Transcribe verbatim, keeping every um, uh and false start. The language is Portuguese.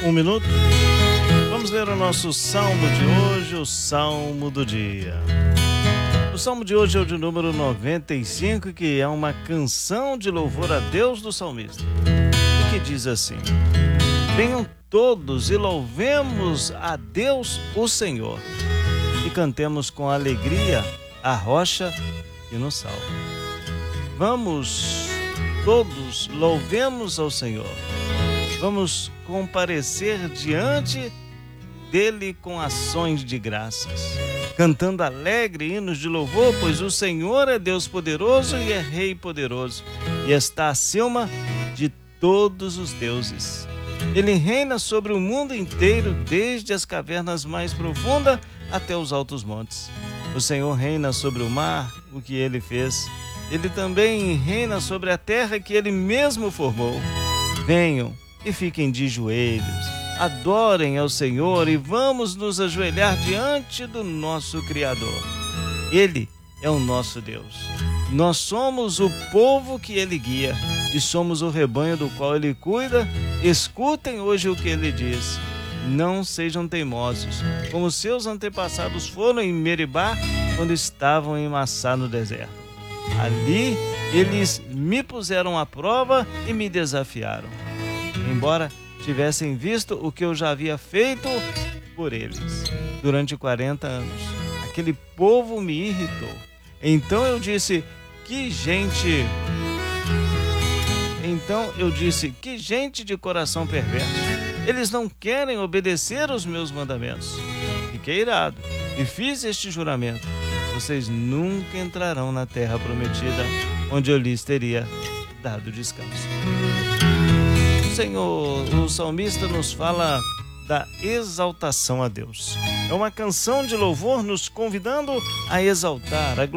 Um minuto. Vamos ler o nosso salmo de hoje, o salmo do dia. O salmo de hoje é o de número noventa e cinco, que é uma canção de louvor a Deus do salmista, e que diz assim: venham todos e louvemos a Deus o Senhor, e cantemos com alegria a rocha que nos salva. Vamos todos, louvemos ao Senhor. Vamos comparecer diante dele com ações de graças, cantando alegre hinos de louvor, pois o Senhor é Deus poderoso e é Rei poderoso, e está acima de todos os deuses. Ele reina sobre o mundo inteiro, desde as cavernas mais profundas até os altos montes. O Senhor reina sobre o mar, o que ele fez. Ele também reina sobre a terra que ele mesmo formou. Venham e fiquem de joelhos, adorem ao Senhor e vamos nos ajoelhar diante do nosso Criador. Ele é o nosso Deus. Nós somos o povo que ele guia e somos o rebanho do qual ele cuida. Escutem hoje o que ele diz. Não sejam teimosos, como seus antepassados foram em Meribá, quando estavam em Massá no deserto. Ali eles me puseram à prova e me desafiaram, embora tivessem visto o que eu já havia feito por eles. Durante quarenta anos, aquele povo me irritou. Então eu disse, que gente... Então eu disse, que gente de coração perverso. Eles não querem obedecer aos meus mandamentos. Fiquei irado e fiz este juramento: vocês nunca entrarão na terra prometida, onde eu lhes teria dado descanso. O Senhor, o salmista nos fala da exaltação a Deus. É uma canção de louvor nos convidando a exaltar, a